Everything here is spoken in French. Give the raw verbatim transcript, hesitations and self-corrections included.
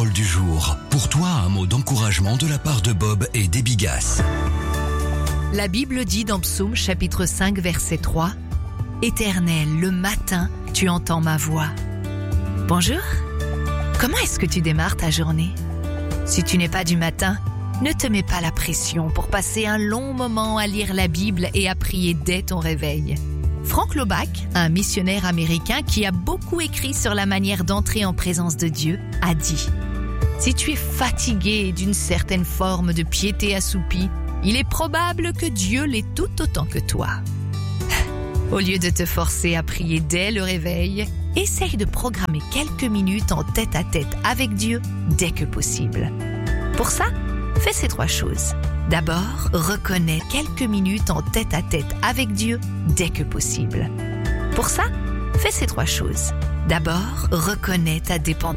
parole du jour. Pour toi, un mot d'encouragement de la part de Bob et d'Ebigas. La Bible dit dans Psaume chapitre cinq verset trois « Éternel, le matin, tu entends ma voix. » Bonjour, comment est-ce que tu démarres ta journée? Si tu n'es pas du matin, ne te mets pas la pression pour passer un long moment à lire la Bible et à prier dès ton réveil. Frank Laubach, un missionnaire américain qui a beaucoup écrit sur la manière d'entrer en présence de Dieu, a dit « Si tu es fatigué d'une certaine forme de piété assoupie, il est probable que Dieu l'est tout autant que toi. » Au lieu de te forcer à prier dès le réveil, essaye de programmer quelques minutes en tête-à-tête avec Dieu dès que possible. Pour ça, fais ces trois choses. D'abord, reconnais quelques minutes en tête-à-tête avec Dieu dès que possible. Pour ça, fais ces trois choses. D'abord, reconnais ta dépendance